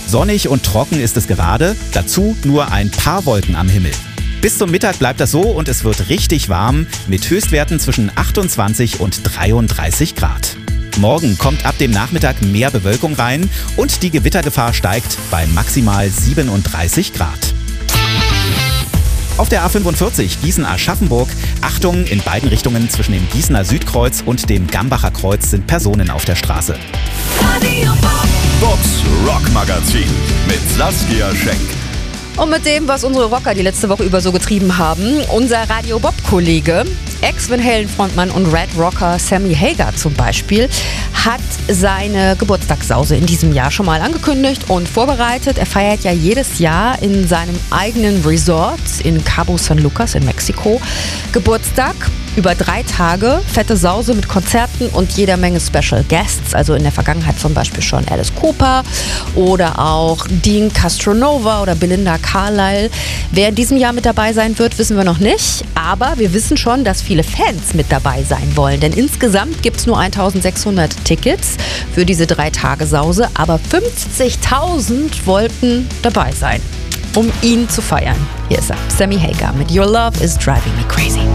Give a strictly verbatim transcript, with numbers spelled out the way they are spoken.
Sonnig und trocken ist es gerade, dazu nur ein paar Wolken am Himmel. Bis zum Mittag bleibt das so und es wird richtig warm mit Höchstwerten zwischen achtundzwanzig und dreiunddreißig Grad. Morgen kommt ab dem Nachmittag mehr Bewölkung rein und die Gewittergefahr steigt bei maximal siebenunddreißig Grad. Auf der A fünfundvierzig Gießen-Aschaffenburg, Achtung, in beiden Richtungen zwischen dem Gießener Südkreuz und dem Gambacher Kreuz sind Personen auf der Straße. Bobs Rockmagazin mit Saskia Schenk. Und mit dem, was unsere Rocker die letzte Woche über so getrieben haben, unser Radio Bob-Kollege, Ex-Van Halen-Frontmann und Red Rocker Sammy Hagar zum Beispiel, hat seine Geburtstagssause in diesem Jahr schon mal angekündigt und vorbereitet. Er feiert ja jedes Jahr in seinem eigenen Resort in Cabo San Lucas in Mexiko Geburtstag. Über drei Tage, fette Sause mit Konzerten und jeder Menge Special Guests. Also in der Vergangenheit zum Beispiel schon Alice Cooper oder auch Dean Castronova oder Belinda Carlisle. Wer in diesem Jahr mit dabei sein wird, wissen wir noch nicht. Aber wir wissen schon, dass viele Fans mit dabei sein wollen. Denn insgesamt gibt es nur eintausendsechshundert Tickets für diese drei Tage Sause. Aber fünfzigtausend wollten dabei sein, um ihn zu feiern. Hier ist er, Sammy Hagar mit Your Love is Driving Me Crazy.